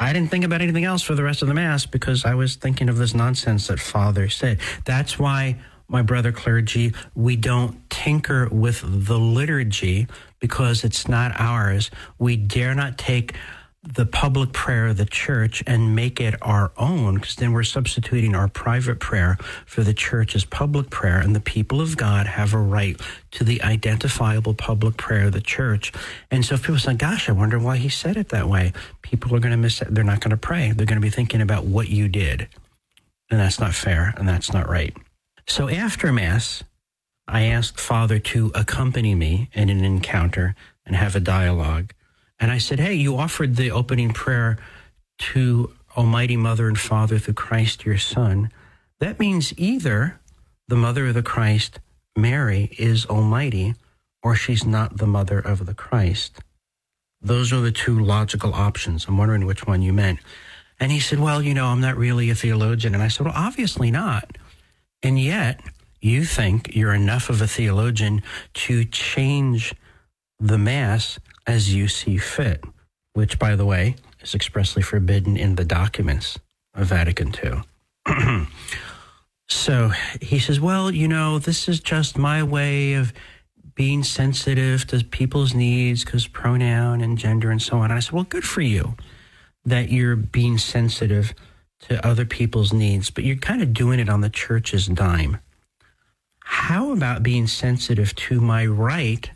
I didn't think about anything else for the rest of the Mass because I was thinking of this nonsense that Father said. That's why, my brother clergy, we don't tinker with the liturgy because it's not ours. We dare not take the public prayer of the church and make it our own, because then we're substituting our private prayer for the church's public prayer, and the people of God have a right to the identifiable public prayer of the church. And so if people say, gosh, I wonder why he said it that way, people are going to miss it. They're not going to pray. They're going to be thinking about what you did. And that's not fair, and that's not right. So after Mass, I asked Father to accompany me in an encounter and have a dialogue. And I said, hey, you offered the opening prayer to Almighty Mother and Father through Christ your Son. That means either the Mother of the Christ, Mary, is Almighty, or she's not the Mother of the Christ. Those are the two logical options. I'm wondering which one you meant. And he said, well, I'm not really a theologian. And I said, well, obviously not. And yet you think you're enough of a theologian to change the Mass as you see fit, which, by the way, is expressly forbidden in the documents of Vatican II. So he says, well, this is just my way of being sensitive to people's needs because pronoun and gender and so on. And I said, well, good for you that you're being sensitive to other people's needs, but you're kind of doing it on the church's dime. How about being sensitive to my right,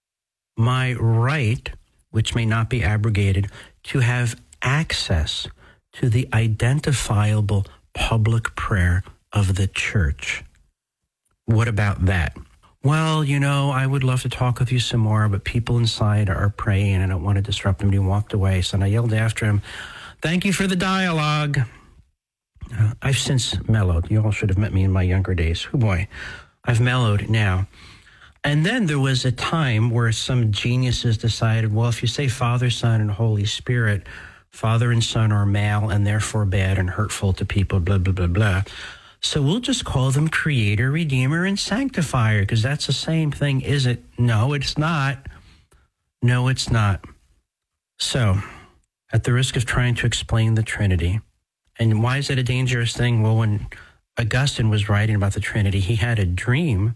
which may not be abrogated, to have access to the identifiable public prayer of the church? What about that? Well, I would love to talk with you some more, but people inside are praying and I don't want to disrupt him. And he walked away. So I yelled after him, thank you for the dialogue. I've since mellowed. You all should have met me in my younger days. Oh boy, I've mellowed now. And then there was a time where some geniuses decided, well, if you say Father, Son, and Holy Spirit, Father and Son are male and therefore bad and hurtful to people, blah, blah, blah, blah. So we'll just call them Creator, Redeemer, and Sanctifier, because that's the same thing, is it? No, it's not. No, it's not. So, at the risk of trying to explain the Trinity, and why is that a dangerous thing? Well, when Augustine was writing about the Trinity, he had a dream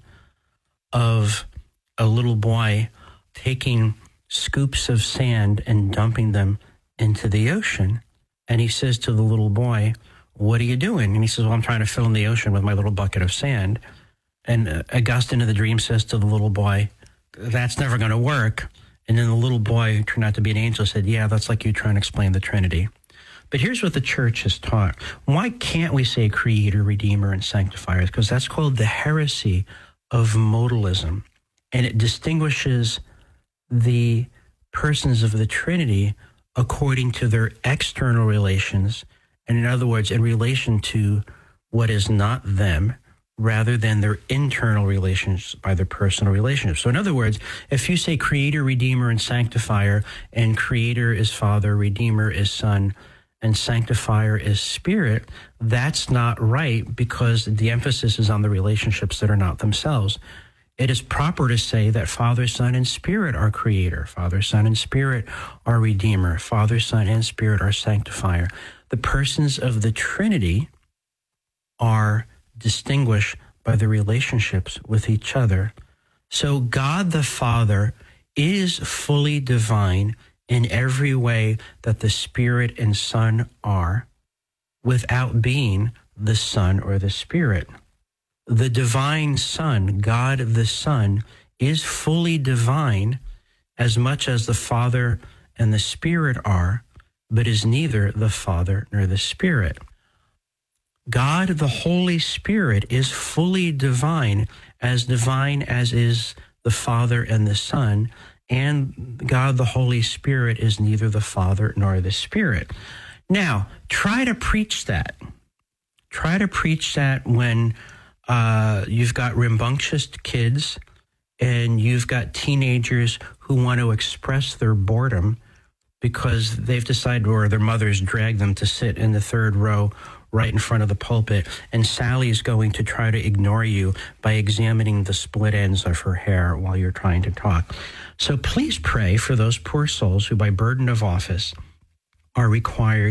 of a little boy taking scoops of sand and dumping them into the ocean. And he says to the little boy, what are you doing? And he says, well, I'm trying to fill in the ocean with my little bucket of sand. And Augustine in the dream says to the little boy, that's never going to work. And then the little boy, who turned out to be an angel, said, yeah, that's like you trying to explain the Trinity. But here's what the church has taught. Why can't we say Creator, Redeemer, and Sanctifier? Because that's called the heresy of modalism. And it distinguishes the persons of the Trinity according to their external relations, and in other words, in relation to what is not them, rather than their internal relations by their personal relationships. So in other words, if you say Creator, Redeemer, and Sanctifier, and Creator is Father, Redeemer is Son, and Sanctifier is Spirit, that's not right, because the emphasis is on the relationships that are not themselves. It is proper to say that Father, Son, and Spirit are Creator. Father, Son, and Spirit are Redeemer. Father, Son, and Spirit are Sanctifier. The persons of the Trinity are distinguished by the relationships with each other. So God the Father is fully divine in every way that the Spirit and Son are, without being the Son or the Spirit. The divine Son, God the Son, is fully divine as much as the Father and the Spirit are, but is neither the Father nor the Spirit. God the Holy Spirit is fully divine as is the Father and the Son, and God the Holy Spirit is neither the Father nor the Spirit. Now, try to preach that. Try to preach that when you've got rambunctious kids and you've got teenagers who want to express their boredom because they've decided, or their mothers drag them to sit in the third row right in front of the pulpit, and Sally's going to try to ignore you by examining the split ends of her hair while you're trying to talk. So please pray for those poor souls who, by burden of office, are required